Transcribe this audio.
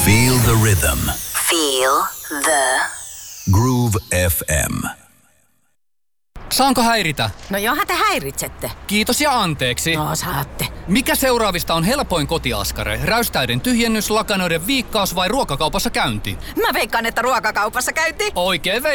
Feel the rhythm. Feel the Groove FM. Saanko häiritä? No johan te häiritsette. Kiitos ja anteeksi. No saatte. Mikä seuraavista on helpoin kotiaskare? Räystäiden tyhjennys, lakanoiden viikkaus vai ruokakaupassa käynti? Mä veikkaan, että ruokakaupassa käynti. Oikein